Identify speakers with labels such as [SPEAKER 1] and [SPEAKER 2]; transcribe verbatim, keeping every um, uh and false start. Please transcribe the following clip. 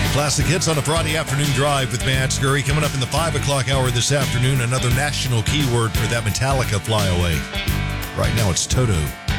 [SPEAKER 1] Classic hits on a Friday afternoon drive with Matt Scurry. Coming up in the five o'clock hour this afternoon, another national keyword for that Metallica flyaway. Right now it's Toto.